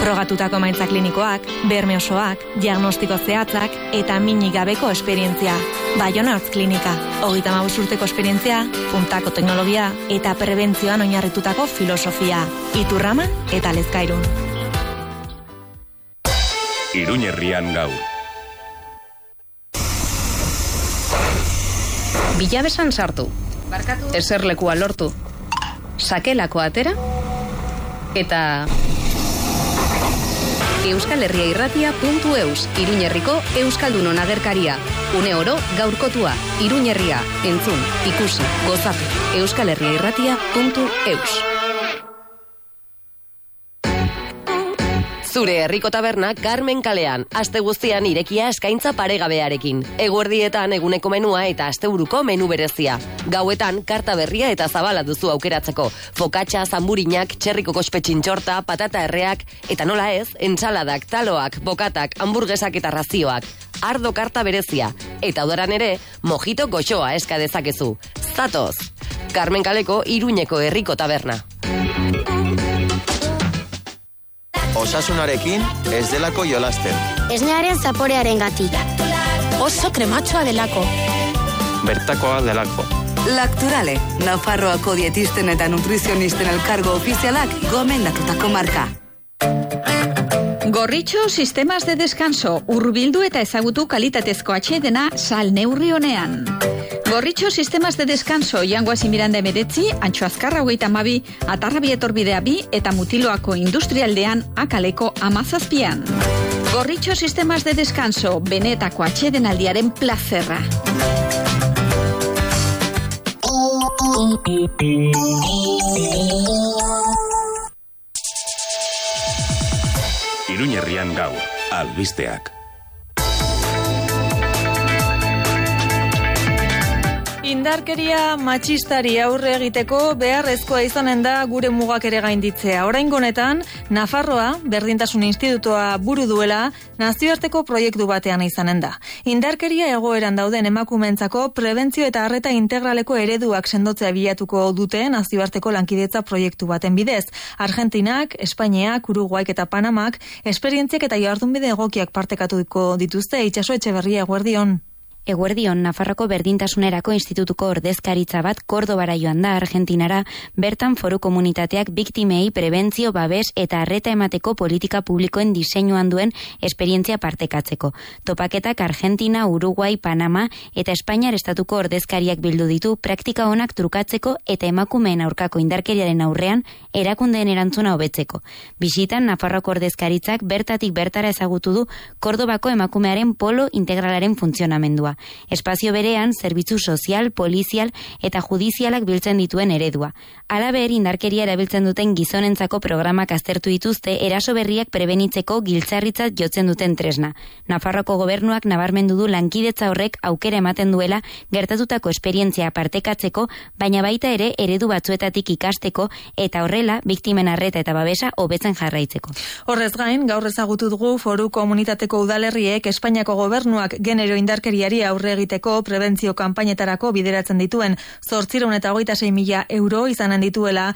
Frogatutako emaitza klinikoak, berme osoak, diagnostiko zehatzak eta minik gabeko esperientzia. Baiona Hortz Klinika, 35 urteko esperientzia, puntako teknologia eta prebentzioan oinarritutako filosofia. Iturrama eta Lezkairun. Iruñerrian gaur. Bilabesan sartu. Barkatu. Eserlekua lortu. Sakelako atera. Eta euskalherriairratia.eus, Iruñerriko Euskaldunon agerkaria. Une oro gaurkotua, Iruñerria, entzun, ikusi, gozatu. euskalherriairratia.eus. Zure herriko taberna Carmen kalean, aste guztian irekia eskaintza paregabearekin. Eguerdietan eguneko menua eta asteburuko menu berezia. Gauetan karta berria eta zabala duzu aukeratzeko. Fokatxa, zamburinak, txerriko kospetxintxorta, patata erreak, eta nola ez, entsaladak, taloak, bokatak, hamburguesak eta razioak. Ardo karta berezia. Eta udaran ere, mojito goxoa eska dezakezu. Zatoz! Carmen kaleko Iruñeko herriko taberna. Osasunarekin ez delako jolasten. Esnearen zaporearen gatik. Oso krematxoa delako. Bertakoa delako. Lacturale, Nafarroako dietisten eta nutrizionisten elkargo ofizialak gomendatutako marka. Gorritxo sistemas de descanso, hurbildu eta ezagutu kalitatezko atsedena sal neurri honean. Gorritxo sistemas de descanso, Jangoazi Miranda 19, Antxo Azkarra 22, Atarrabi Etorbidea 2 eta Mutiloako Industrialdean Akaleko 17. Gorritxo sistemas de descanso, benetako atsedenaldiaren plazerra. Iruñerrian gaur, albisteak. Indarkeria matxistari aurre egiteko beharrezkoa izanen da gure mugak ere gainditzea. Oraingo honetan, Nafarroa, Berdintasun Institutoa buru duela, nazioarteko proiektu batean izanen da. Indarkeria egoeran dauden emakumeentzako prebentzio eta arreta integraleko ereduak sendotzea bilatuko dute nazioarteko lankidetza proiektu baten bidez. Argentinak, Espainiak, Uruguaik eta Panamak esperientziak eta jardunbide egokiak partekatuko dituzte. Itxaso Etxeberria, eguerdion. Eguerdion, Nafarroko Berdintasunerako Institutuko ordezkaritza bat Kordobara joan da Argentinara, bertan foru komunitateak biktimei prebentzio, babes eta arreta emateko politika publikoen diseinuan duen esperientzia partekatzeko. Topaketak Argentina, Uruguai, Panama eta Espainiar estatuko ordezkariak bildu ditu praktika onak trukatzeko eta emakumeen aurkako indarkeriaren aurrean erakundeen erantzuna hobetzeko. Bisitan, Nafarroko ordezkaritzak bertatik bertara ezagutu du Kordobako emakumearen polo integralaren funtzionamendua. Espazio berean, zerbitzu sozial, polizial eta judizialak biltzen dituen eredua. Halaber, indarkeria erabiltzen duten gizonentzako programak aztertu dituzte eraso berriak prebenitzeko giltzarritzat jotzen duten tresna. Nafarroko gobernuak nabarmendu du lankidetza horrek aukera ematen duela gertatutako esperientzia partekatzeko, baina baita ere eredu batzuetatik ikasteko eta horrela biktimen arreta eta babesa hobetzen jarraitzeko. Horrez gain, gaur ezagutu dugu foru komunitateko udalerriek Espainiako gobernuak genero indarkeriari aurre egiteko prebentzio kanpainetarako bideratzen dituen 826.000 euro izanen dituela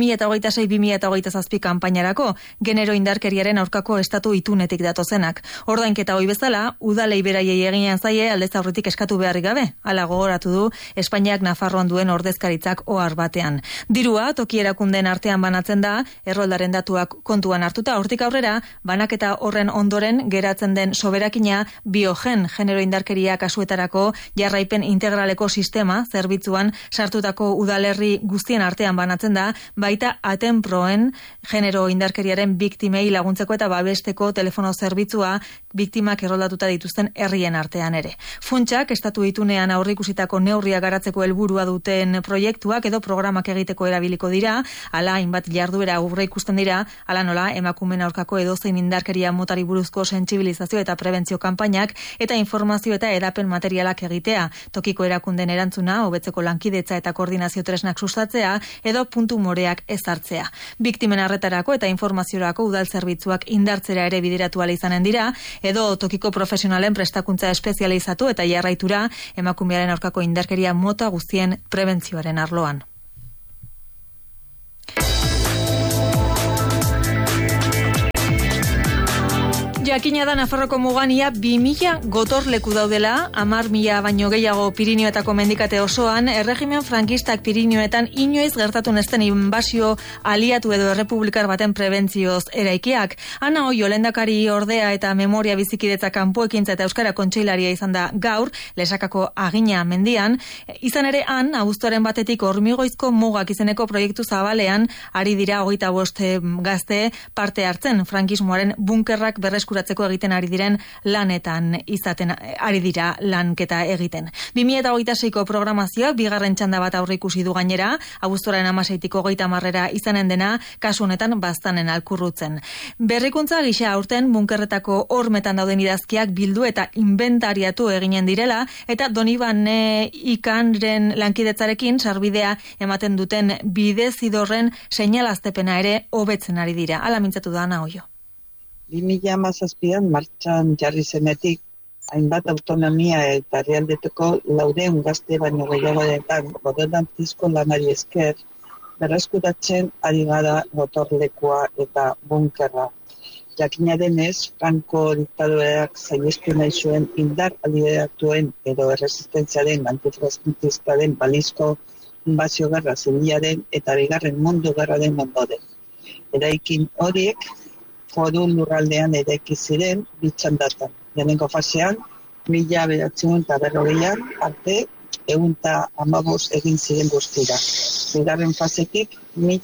2026-2027 kanpainarako genero indarkeriaren aurkako estatu itunetik datozenak. Ordainketa hoi bezala, udalei beraiei eginen zaie aldez aurretik eskatu beharrik gabe. Hala gogoratu du Espainiak Nafarroan duen ordezkaritzak ohar batean. Dirua toki erakundeen artean banatzen da, erroldaren datuak kontuan hartuta, hortik aurrera, banaketa horren ondoren geratzen den soberakina biogen genero indarkeria kasuetarako jarraipen integraleko sistema zerbitzuan sartutako udalerri guztien artean banatzen da, baita Atenproen genero indarkeriaren biktimei laguntzeko eta babesteko telefono zerbitzua biktimak erroldatuta dituzten herrien artean ere. Funtsak estatu itunean aurreikusitako neurriak garatzeko helburua duten proiektuak edo programak egiteko erabiliko dira, hala hainbat jarduera aurreikusten dira, hala nola emakumeen aurkako edozein indarkeria motari buruzko sentsibilizazio eta prebentzio kanpainak eta informazio eta edapen materialak egitea, tokiko erakunden erantzuna, hobetzeko lankidetza eta koordinazio tresnak sustatzea edo puntu moreak ezartzea. Biktimen arretarako eta informaziorako udal zerbitzuak indartzera ere bideratu ala izanen dira, edo tokiko profesionalen prestakuntza espezializatu eta jarraitura emakumearen aurkako indarkeria mota guztien prebentzioaren arloan. Jakina da Nafarroko mugania 2000 gotorleku daudela, 10.000 baino gehiago Pirinioetako mendikate osoan, erregimen frankistak Pirinioetan inoiz gertatu nesten inbasio aliatu edo errepublikar baten prebentzioz eraikiak. Ana Oio lehendakari ordea eta memoria bizikidetza kanpoekintza eta euskara kontseilaria izan da gaur, Lesakako Agina mendian, izan ere han, abuztuaren batetik Hormigoizko mugak izeneko proiektu zabalean, ari dira 25 gazte parte hartzen, frankismoaren bunkerrak berreskuratzeko egiten ari diren lanetan izaten ari dira lanketa egiten. 2026ko programazioak bigarren txanda bat aurreikusi du gainera, abuztuaren 16tiko 30 izanen dena, kasu honetan Baztanen Alkurrutzen. Berrikuntza gisa aurten bunkerretako hormetan dauden idazkiak bildu eta inventariatu eginen direla, eta Donibane Ikanren lankidetzarekin sarbidea ematen duten bidezidorren seinalaztepena ere hobetzen ari dira. Hala mintzatu da Ana Oio. 2017an martxan jarri zenetik, hainbat autonomia eta herrialdetako 400 gazte baino gehiagoetan borondantizko lanari esker, berreskuratzen ari gara gotorlekua eta bunkerra. Jakina denez, Franco diktadoreak saihestu nahi zuen indar aliatuen edo erresistentziaren antifrankistaren balizko inbazio gerra zibilaren eta bigarren mundu gerraren ondoren. Eraikin horiek foru lurraldean eraiki ziren bitxandatan. Lehenengo fasean, 1940an arte 115 egin ziren guztira. Bigarren fasetik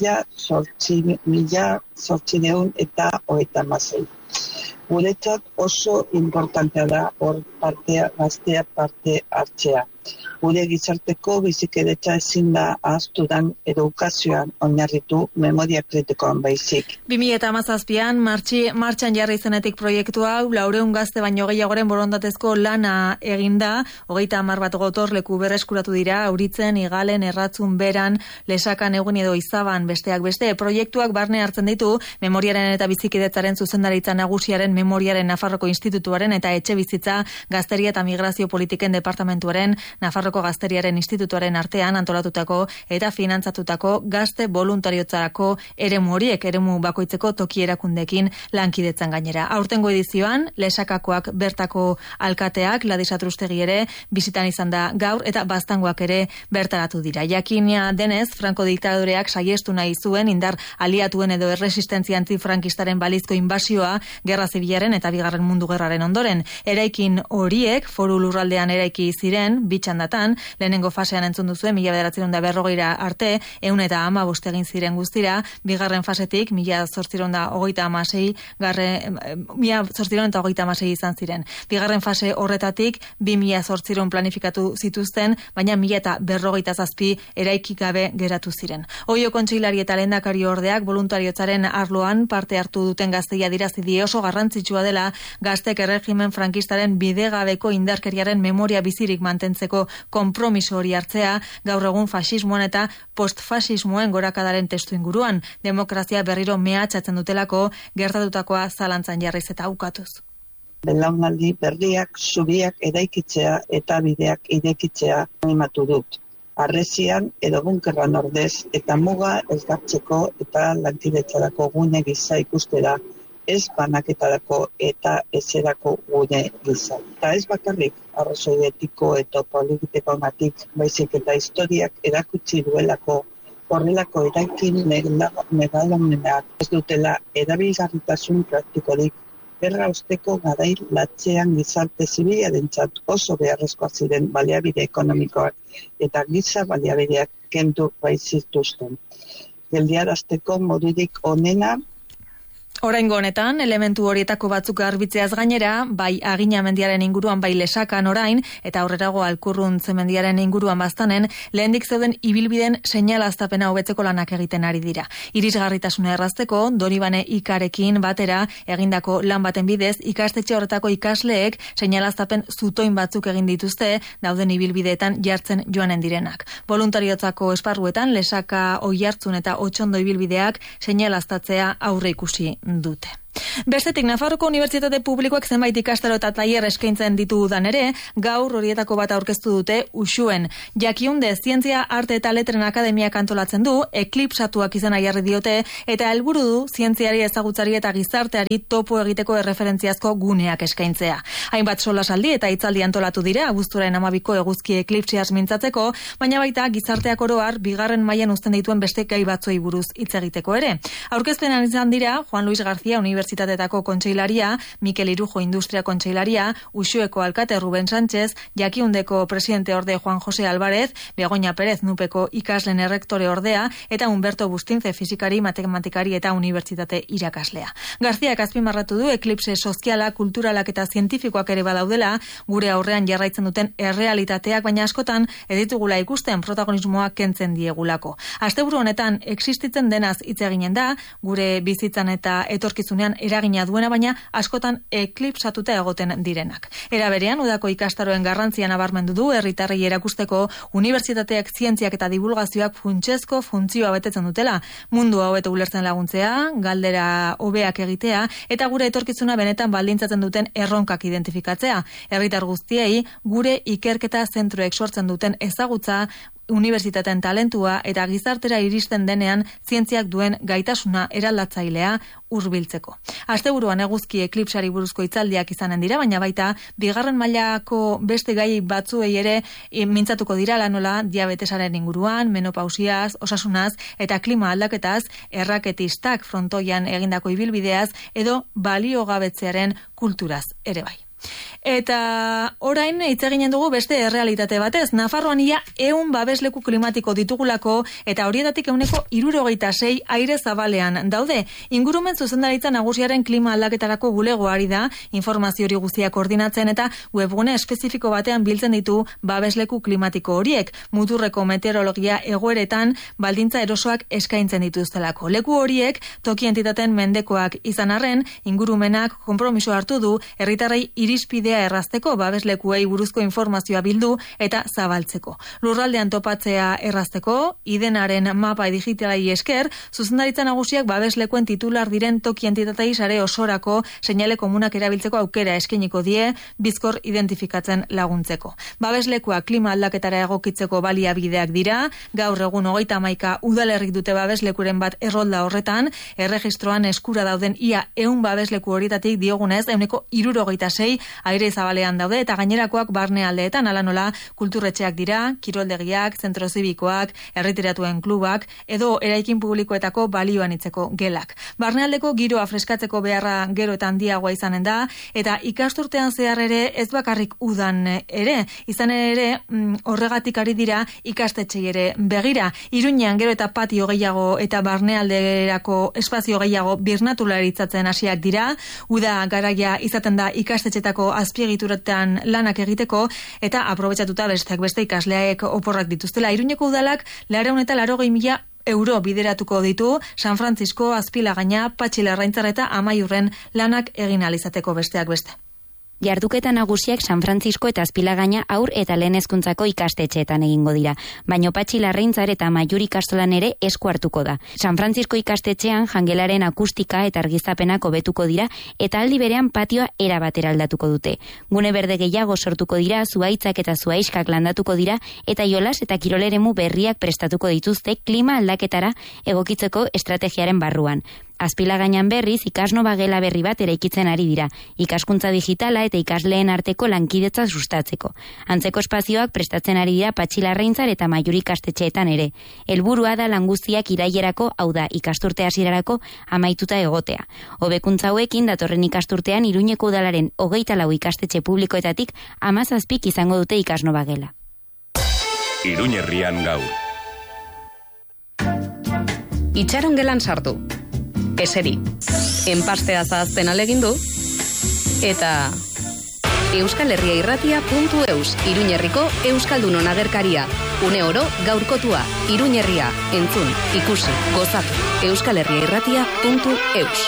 1836. Guretzat oso importantea da hor gaztea parte hartzea. Gure gizarteko bizikidetza ezin da ahaztudan edukazioan oinarritu memoria kritikoan baizik. 2017an martxan jarri zenetik proiektu hau 400 gazte baino gehiagoren borondatezko lana eginda, 30 bat gotorleku berreskuratu dira, Auritzen, Igalen, Erratzun, Beran, Lesakan, Egun edo Izaban besteak beste. Proiektuak barne hartzen ditu memoriaren eta bizikidetzaren zuzendaritza nagusiaren Memoriaren Nafarroko Institutuaren eta Etxebizitza, Gazteria eta Migrazio Politiken Departamentuaren, Nafarroko Gazteriaren Institutuaren artean antolatutako eta finantzatutako gazte voluntariotzarako eremu horiek, eremu bakoitzeko toki erakundekin lankidetzan gainera. Aurtengo edizioan, Lesakakoak bertako alkateak, Ladisatrustegi ere, bizitan izan da gaur eta Baztangoak ere bertaratu dira. Jakina denez, Franco diktadoreak saiestu nahi zuen indar aliatuen edo erresistentzia antifrankistaren balizko inbasioa, gerra zibilaren eta bigarren mundu gerraren ondoren. Eraikin horiek, foru lurraldean eraiki ziren, bitxandatan, lehenengo fasean entzun duzuen 1940 arte, 115 egin ziren guztira, bigarren fasetik 1836 izan ziren. Bigarren fase horretatik 2008 planifikatu zituzten, baina 1047 eraiki gabe geratu ziren. Oio kontseilari eta lehendakari ordeak voluntariotzaren arloan parte hartu duten gazteia dirazi die oso garrantzitsua dela gaztek erregimen frankistaren bidegabeko indarkeriaren memoria bizirik mantentzeko konpromiso hori hartzea, gaur egun fasismoan eta postfasismoen gorakadaren testu inguruan, demokrazia berriro mehatxatzen dutelako gertatutakoa zalantzan jarriz eta ukatuz. Belaunaldi berriak, zubiak eraikitzea eta bideak irekitzea animatu dut. Harresian edo bunkerran ordez eta muga ezgartzeko eta lankidetzarako gune gisa ikustera, ez banaketarako eta ezerako gune gisa. Eta ez bakarrik arrazoi etiko eta politikoagatik, baizik eta historiak erakutsi duelako horrelako eraikin megalamenak ez dutela erabilgarritasun praktikorik, gerra osteko garai latzean gizarte zibilarentzat oso beharrezkoa ziren baliabide ekonomikoak eta giza baliabideak kendu baitzituzten. Geldiarazteko modurik onena Oraingo honetan, elementu horietako batzuk garbitzeaz gainera, bai Agina mendiaren inguruan, bai Lesakan orain, eta aurrerago Alkurruntze mendiaren inguruan Baztanen, lehendik zeuden ibilbiden seinalaztapena hobetzeko lanak egiten ari dira. Irisgarritasuna errazteko, Donibane Ikarekin batera egindako lan baten bidez, ikastetxe horretako ikasleek seinalaztapen zutoin batzuk egin dituzte, dauden ibilbideetan jartzen joanen direnak. Voluntariotzako esparruetan, Lesaka, Oiartzun eta Otsondo ibilbideak seinalaztatzea aurre ikusi dute. Bestetik, Nafarroko Unibertsitate Publikoak zenbait ikastaro eta tailer eskaintzen ditu udan ere, gaur horietako bat aurkeztu dute Uxuen. Jakiunde, Zientzia, Arte eta Letren Akademiak antolatzen du, eklipsatuak izena jarri diote, eta helburu du zientziari, ezagutzari eta gizarteari topo egiteko erreferentziazko guneak eskaintzea. Hainbat solasaldi eta hitzaldi antolatu dira, abuztuaren 12ko eguzki eklipsiaz mintzatzeko, baina baita gizarteak oroar bigarren mailan uzten dituen beste gai batzuei buruz hitz egiteko ere. Aurkezpenan izan dira Juan Luis García Unibertsitateetako kontseilaria, Mikel Irujo Industria kontseilaria, Uxueko alkate Ruben Sánchez, Jakiundeko presidente orde Juan José Álvarez, Begoña Pérez Nupeko ikasleen errektore ordea eta Humberto Bustinze fisikari, matematikari eta unibertsitate irakaslea. Garziak azpimarratu du eklipse soziala, kulturalak eta zientifikoak ere badaudela, gure aurrean jarraitzen duten errealitateak, baina askotan editugula ikusten protagonismoa kentzen diegulako. Asteburu honetan existitzen denaz hitz eginen da, gure bizitzan eta etorkizunean eragina duena, baina askotan eklipsatuta egoten direnak. Era berean, udako ikastaroen garrantzia nabarmendu du herritarrei erakusteko unibertsitateak zientziak eta divulgazioak funtsezko funtzioa betetzen dutela. Mundu hau eta ulertzen laguntzea, galdera hobeak egitea eta gure etorkizuna benetan baldintzatzen duten erronkak identifikatzea. Herritar guztiei gure ikerketa zentroek sortzen duten ezagutza, unibertsitateen talentua eta gizartera iristen denean zientziak duen gaitasuna eraldatzailea hurbiltzeko. Asteburuan eguzki eklipsari buruzko hitzaldiak izanen dira, baina baita bigarren mailako beste gai batzuei ere mintzatuko dira, nola diabetesaren inguruan, menopausiaz, osasunaz eta klima aldaketaz, erraketistak frontoian egindako ibilbideaz edo baliogabetzearen kulturaz ere bai. Eta orain hitz eginen dugu beste errealitate batez. Nafarroan ia 100 babesleku klimatiko ditugulako eta horietatik 76 aire zabalean daude. Ingurumen zuzendaritza nagusiaren klima aldaketarako bulegoari da, informazio hori guztia koordinatzen eta webgune espezifiko batean biltzen ditu babesleku klimatiko horiek. Muturreko meteorologia egoeretan baldintza erosoak eskaintzen dituztelako. Leku horiek toki entitaten mendekoak izan arren, ingurumenak konpromiso hartu du herritarrei irizpidea errazteko, babeslekuei buruzko informazioa bildu eta zabaltzeko. Lurraldean topatzea errazteko, idenaren mapa digitalai esker, zuzendaritza nagusiak babeslekuen titular diren toki entitatei sare osorako seinale komunak erabiltzeko aukera eskainiko die, bizkor identifikatzen laguntzeko. Babeslekua klima aldaketara egokitzeko baliabideak dira, gaur egun 31 udalerrik dute babeslekuren bat errolda horretan, erregistroan eskura dauden ia 100 babesleku horietatik diogunez 76 aire zabalean daude eta gainerakoak barne aldeetan, ala nola kulturretxeak dira, kiroldegiak, zentro zibikoak, erretiratuen klubak edo eraikin publikoetako balioan itzeko gelak. Barnealdeko giroa freskatzeko beharra gero eta handiagoa izanen da eta ikasturtean zehar ere ez bakarrik udan ere, izan ere horregatik ari dira ikastetxei ere begira. Iruñean gero eta patio gehiago eta barnealderako espazio gehiago birnatularitzatzen hasiak dira, uda garaia izaten da ikastetxetako azpiegituretan lanak egiteko eta aprobetxatuta besteak beste ikasleak oporrak dituztela. Iruñeko udalak 280.000 euro bideratuko ditu San Francisco, Azpilagaina, Patxi Larraintzar eta Amaiurren lanak egin ahal izateko besteak beste. Jarduketa nagusiak San Francisco eta Azpilagaina aur eta lehen hezkuntzako ikastetxeetan egingo dira, baino Patxi Larraintzar eta Amaiur ikastolan ere esku hartuko da. San Francisco ikastetxean jangelaren akustika eta argizapenak hobetuko dira eta aldi berean patioa erabatera aldatuko dute. Gune berde gehiago sortuko dira, zuhaitzak eta zuhaiskak landatuko dira eta jolas eta kiroleremu berriak prestatuko dituzte klima aldaketara egokitzeko estrategiaren barruan. Azpilagainan berriz ikasnova gela berri bat eraikitzen ari dira, ikaskuntza digitala eta ikasleen arteko lankidetza sustatzeko. Antzeko espazioak prestatzen ari dira Patxi Larraintzar eta Amaiur ikastetxeetan ere. Helburua da lan guztiak irailerako, hau da, ikasturte hasierarako amaituta egotea. Hobekuntza hauekin datorren ikasturtean Iruñeko udalaren 24 ikastetxe publikoetatik 17 izango dute ikasnova gela. Iruñerrian gaur. Itxaron gelan sartu. Eseri, enpastea zahazten alegindu, eta euskalherriairratia.eus, Iruñerriko Euskaldunon agerkaria. Une oro gaurkotua, Iruñerria, entzun, ikusi, gozatu, euskalherriairratia.eus.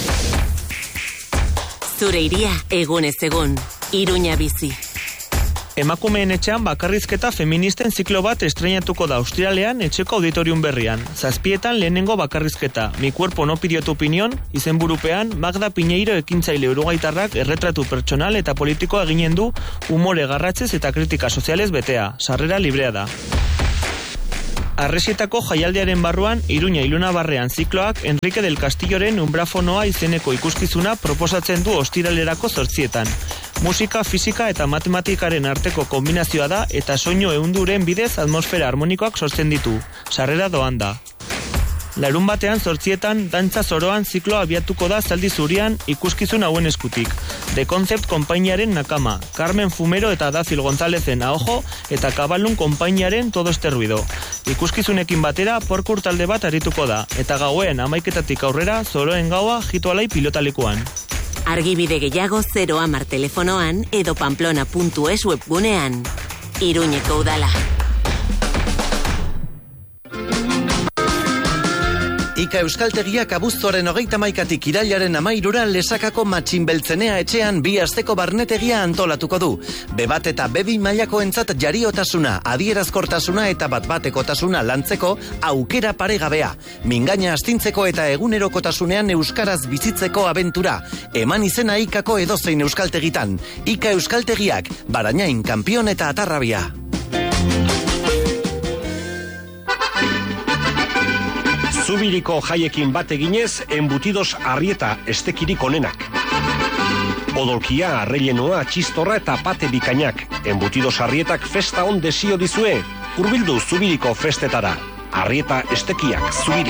Zure iria egunez egun, Iruña bizi. Emakumeen etxean bakarrizketa feministen ziklo bat estreinatuko da Australian etxeko auditorium berrian. 7:00 lehenengo bakarrizketa. Mi cuerpo no pidió tu opinión, izenburupean Magda Piñeiro ekintzaile uruguaitarrak erretratu pertsonal eta politikoa eginen du umore garratzez eta kritika sozialez betea. Sarrera librea da. Arresietako jaialdiaren barruan, Iruña Ilunabarrean zikloak Enrique del Castilloren umbrafonoa izeneko ikuskizuna proposatzen du ostiralerako 8:00. Musika, fisika eta matematikaren arteko kombinazioa da eta soinu ehunduren bidez atmosfera harmonikoak sortzen ditu. Sarrera doan da. Larun batean 8:00 dantza zoroan zikloa abiatuko da Zaldi Zurian ikuskizun hauen eskutik. The Concept konpainiaren Nakama, Carmen Fumero eta Dazil Gonzalezen Ahojo eta Kabalun konpainiaren Todo este ruido. Ikuskizunekin batera porkur talde bat arituko da eta gauean 11:00 aurrera zoroen gaua Jitoalai pilotalekuan. Argibide gehiago 010 telefonoan edo pamplona.es webgunean. Iruñeko udala. Ika Euskaltegiak abuztuaren 31 irailaren 13 Lesakako Matxinbeltzenea etxean 2 asteko barnetegia antolatuko du. B1 eta B2 mailakoentzat jariotasuna, adierazkortasuna eta bat-batekotasuna lantzeko aukera paregabea. Mingaina astintzeko eta egunerokotasunean euskaraz bizitzeko abentura. Eman izena Ikako edozein euskaltegitan. Ika Euskaltegiak, Barañain, Kanpion eta Atarrabia. Zubiriko jaiekin bat eginez, embutidos Arrieta estekirik onenak. Odolkia, arrellenoa, txistorra eta pate bikainak. Embutidos Arrietak festa on desio dizue. Hurbildu Zubiriko festetara. Arrieta estekiak, Zubiri.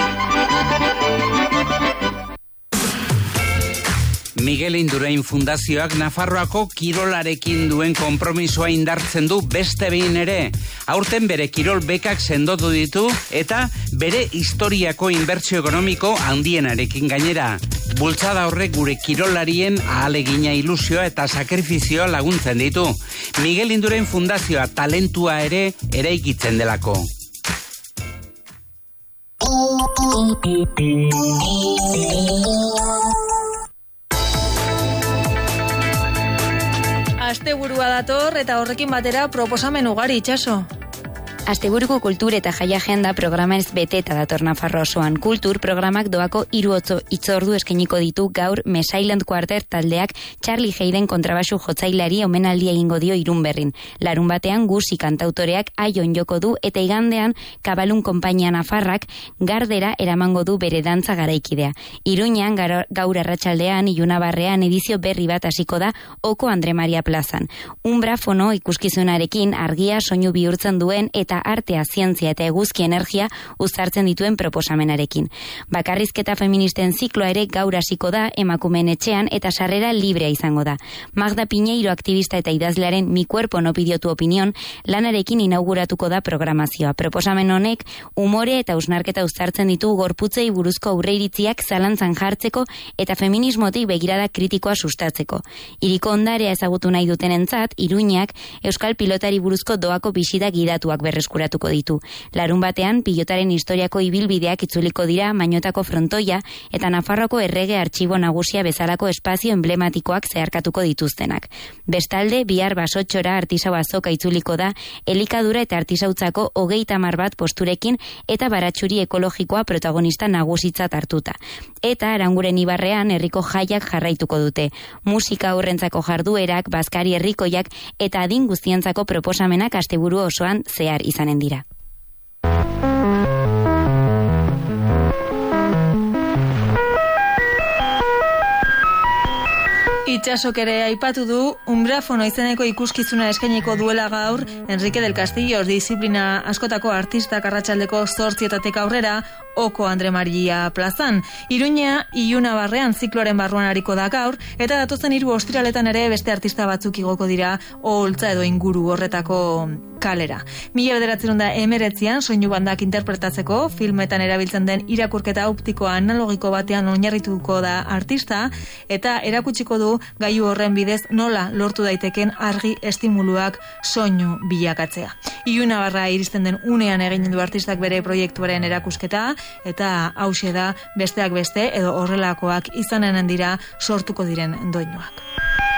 Miguel Indurain Fundazioak Nafarroako kirolarekin duen konpromisoa indartzen du beste behin ere. Aurten bere kirol bekak sendotu ditu eta bere historiako inbertsio ekonomiko handienarekin gainera. Bultzada horrek gure kirolarien ahalegina, ilusioa eta sakrifizioa laguntzen ditu. Miguel Indurain Fundazioa talentua ere eraikitzen delako. Asteburua dator eta horrekin batera proposamen ugari, Itxaso. Asteburuko kultur eta jaia agenda programa ez beteta dator Nafarro osoan. Kultur programak doako 3 hitzordu eskainiko ditu gaur Mesailand Quartet taldeak Charlie Hayden kontrabasu jotzailari omenaldia egingo dio Irunberrin. Larun batean Gusi kantautoreak aion joko du eta igandean Kabalun konpainia Nafarrak gardera eramango du bere dantza garaikidea. Iruñan gaur arratsaldean Ilunabarrean edizio berri bat hasiko da Oko Andre Maria plazan. Umbrafono ikuskizunarekin argia soinu bihurtzen duen eta artea, zientzia eta eguzki energia uztartzen dituen proposamenarekin. Bakarrizketa feministen zikloa ere gaur hasiko da emakumeen etxean eta sarrera librea izango da. Magda Piñeiro aktivista eta idazlearen Mi cuerpo no pidió tu opinión lanarekin inauguratuko da programazioa. Proposamen honek umore eta usnarketa uztartzen ditu gorputzei buruzko aurreiritziak zalantzan jartzeko eta feminismotik begirada kritikoa sustatzeko. Hiriko ondarea ezagutu nahi dutenentzat, Iruñak euskal pilotari buruzko doako bisita gidatuak berreskuratuko ditu. Larun batean, pilotaren historiako ibilbideak itzuliko dira Mañotako frontoia eta Nafarroko errege artxibo nagusia bezalako espazio emblematikoak zeharkatuko dituztenak. Bestalde, bihar Basotxora artisau azoka itzuliko da elikadura eta artisautzako 30 bat posturekin eta baratxuri ekologikoa protagonista nagusitzat hartuta. Eta Aranguren Ibarrean herriko jaiak jarraituko dute. Musika aurrentzako jarduerak, bazkari herrikoiak eta adin guztientzako proposamenak asteburu osoan zehar izanen dira. Itxasok ere aipatu du, Umbrafono izeneko ikuskizuna eskainiko duela gaur, Enrique del Castillo disiplina askotako artistak arratsaldeko 8:00 aurrera, Oko Andre Maria plazan. Iruña Ilunabarrean zikloaren barruan ariko da gaur, eta datozen 3 ostiraletan ere beste artista batzuk igoko dira Oholtza edo inguru horretako kalera. 1919an soinu bandak interpretatzeko filmetan erabiltzen den irakurketa optikoa analogiko batean oinarrituko da artista eta erakutsiko du gailu horren bidez nola lortu daiteken argi estimuluak soinu bilakatzea. Ilunabarra iristen den unean egin du artistak bere proiektuaren erakusketa eta hauxe da besteak beste edo horrelakoak izanen dira sortuko diren doinuak.